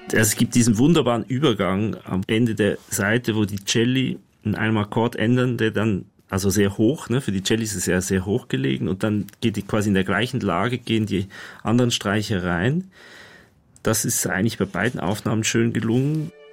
Es gibt diesen wunderbaren Übergang am Ende der Seite, wo die Celli in einem Akkord ändern, der dann also sehr hoch, ne? Für die Celli ist es ja sehr hoch gelegen und dann geht die quasi in der gleichen Lage, gehen die anderen Streicher rein. Das ist eigentlich bei beiden Aufnahmen schön gelungen.